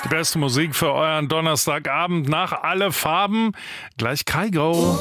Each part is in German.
Die beste Musik für euren Donnerstagabend nach Alle Farben. Gleich Kygo.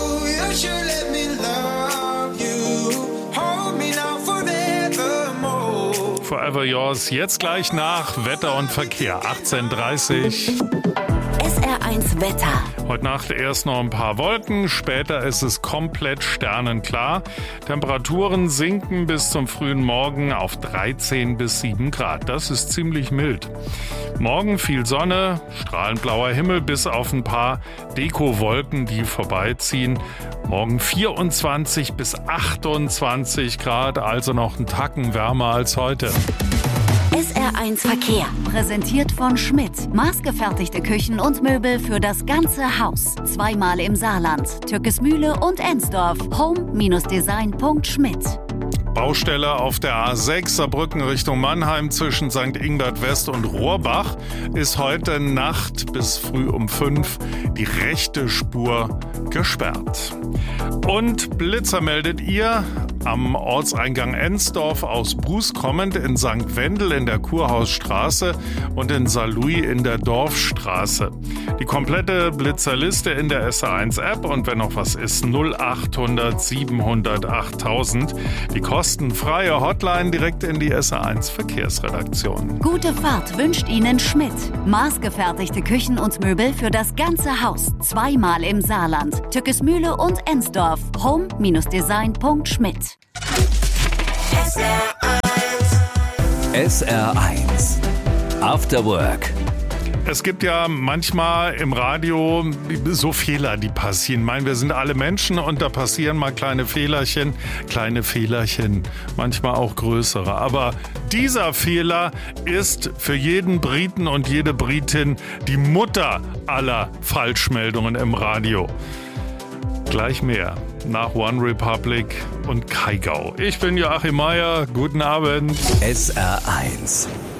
Forever Yours. Jetzt gleich nach Wetter und Verkehr. 18:30. SR1 Wetter. Heute Nacht erst noch ein paar Wolken, später ist es komplett sternenklar. Temperaturen sinken bis zum frühen Morgen auf 13 bis 7 Grad. Das ist ziemlich mild. Morgen viel Sonne, strahlend blauer Himmel bis auf ein paar Dekowolken, die vorbeiziehen. Morgen 24 bis 28 Grad, also noch einen Tacken wärmer als heute. SR1 Verkehr. Präsentiert von Schmidt. Maßgefertigte Küchen und Möbel für das ganze Haus. Zweimal im Saarland. Türkesmühle und Ensdorf. home-design.schmidt. Baustelle auf der A6 Saarbrücken Richtung Mannheim zwischen St. Ingbert West und Rohrbach ist heute Nacht bis früh um 5 die rechte Spur gesperrt. Und Blitzer meldet ihr am Ortseingang Ensdorf aus Buß kommend, in St. Wendel in der Kurhausstraße und in Saarlouis in der Dorfstraße. Die komplette Blitzerliste in der SR1-App und wenn noch was ist, 0800 700 8000. Die kostenfreie Hotline direkt in die SR1 Verkehrsredaktion. Gute Fahrt wünscht Ihnen Schmidt. Maßgefertigte Küchen und Möbel für das ganze Haus. Zweimal im Saarland. Türkesmühle und Ensdorf. home-design.schmidt. SR1 After Work. Es gibt ja manchmal im Radio so Fehler, die passieren. Ich meine, wir sind alle Menschen und da passieren mal kleine Fehlerchen, manchmal auch größere. Aber dieser Fehler ist für jeden Briten und jede Britin die Mutter aller Falschmeldungen im Radio. Gleich mehr nach One Republic und Kygo. Ich bin Joachim Meier. Guten Abend. SR1